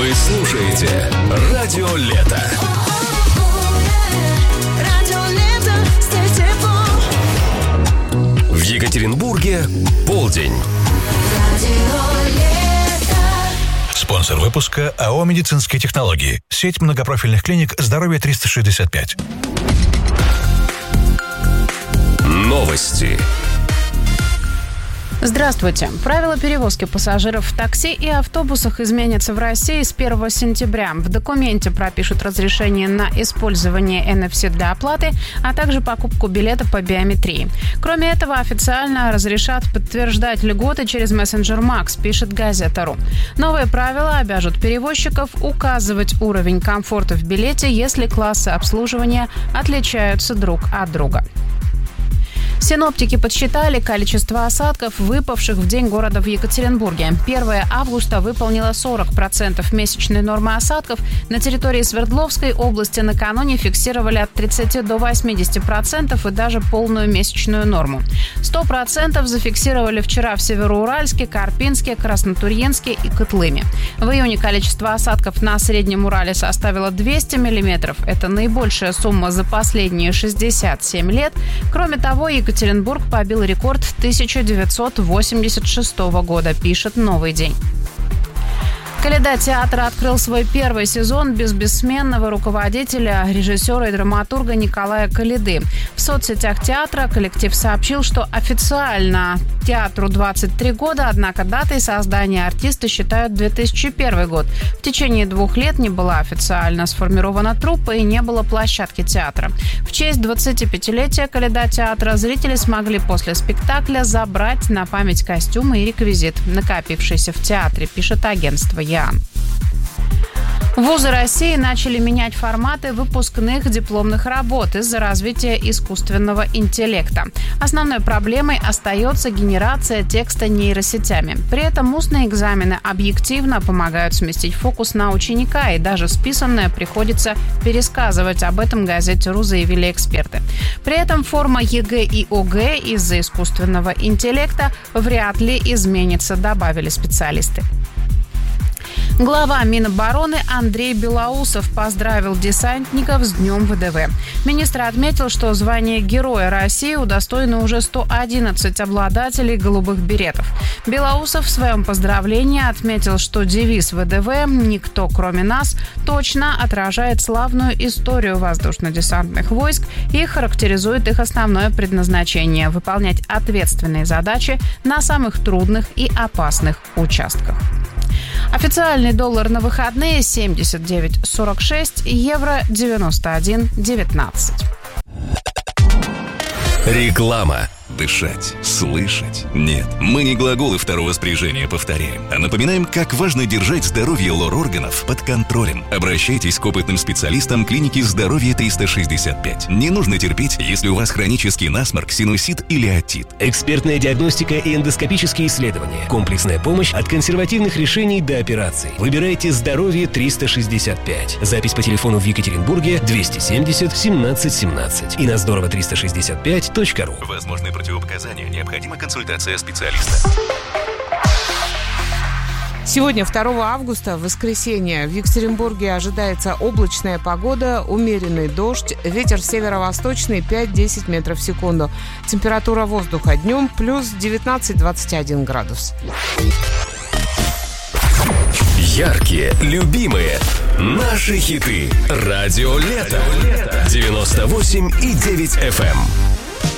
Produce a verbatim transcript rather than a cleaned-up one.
Вы слушаете Радио Лето. В Екатеринбурге полдень. Спонсор выпуска АО «Медицинские технологии». Сеть многопрофильных клиник «Здоровье триста шестьдесят пять». Новости. Здравствуйте. Правила перевозки пассажиров в такси и автобусах изменятся в России с первого сентября. В документе пропишут разрешение на использование эн эф си для оплаты, а также покупку билета по биометрии. Кроме этого, официально разрешат подтверждать льготы через мессенджер Макс, пишет Газета.ру. Новые правила обяжут перевозчиков указывать уровень комфорта в билете, если классы обслуживания отличаются друг от друга. Синоптики подсчитали количество осадков, выпавших в день города в Екатеринбурге. первого августа выполнило сорок процентов месячной нормы осадков. На территории Свердловской области накануне фиксировали от тридцати до восьмидесяти процентов и даже полную месячную норму. сто процентов зафиксировали вчера в Североуральске, Карпинске, Краснотурьинске и Котлыме. В июне количество осадков на Среднем Урале составило двести миллиметров. Это наибольшая сумма за последние шестьдесят семь лет. Кроме того, Екатеринбург Екатеринбург побил рекорд тысяча девятьсот восемьдесят шестого года, пишет «Новый день». Коляда театра открыл свой первый сезон без бессменного руководителя, режиссера и драматурга Николая Коляды. В соцсетях театра коллектив сообщил, что официально театру двадцать три года, однако датой создания артисты считают две тысячи первый год. В течение двух лет не была официально сформирована труппа и не было площадки театра. В честь двадцатипятилетия Коляда театра зрители смогли после спектакля забрать на память костюмы и реквизит, накопившийся в театре, пишет агентство «Ян». Вузы России начали менять форматы выпускных дипломных работ из-за развития искусственного интеллекта. Основной проблемой остается генерация текста нейросетями. При этом устные экзамены объективно помогают сместить фокус на ученика, и даже списанное приходится пересказывать. Об этом газете.ру заявили эксперты. При этом форма ЕГЭ и ОГЭ из-за искусственного интеллекта вряд ли изменится, добавили специалисты. Глава Минобороны Андрей Белоусов поздравил десантников с Днем вэ дэ вэ. Министр отметил, что звание Героя России удостоено уже сто одиннадцать обладателей голубых беретов. Белоусов в своем поздравлении отметил, что девиз вэ дэ вэ «Никто, кроме нас» точно отражает славную историю воздушно-десантных войск и характеризует их основное предназначение – выполнять ответственные задачи на самых трудных и опасных участках. Официальный доллар на выходные семьдесят девять сорок шесть, евро девяносто один девятнадцать. Реклама. Дышать, слышать. Нет, мы не глаголы второго спряжения повторяем, а напоминаем, как важно держать здоровье лор-органов под контролем. Обращайтесь к опытным специалистам клиники «Здоровье триста шестьдесят пять». Не нужно терпеть, если у вас хронический насморк, синусит или отит. Экспертная диагностика и эндоскопические исследования. Комплексная помощь от консервативных решений до операций. Выбирайте «Здоровье триста шестьдесят пять». Запись по телефону в Екатеринбурге двести семьдесят семнадцать семнадцать и на здорово триста шестьдесят пять точка ру. Возможны противопоказания, необходима консультация специалиста. Сегодня, второго августа, в воскресенье, в Екатеринбурге ожидается облачная погода, умеренный дождь, ветер северо-восточный пять-десять метров в секунду. Температура воздуха днем плюс девятнадцать двадцать один градус. Яркие, любимые, наши хиты. Радио Лето. девяносто восемь и девять эф эм.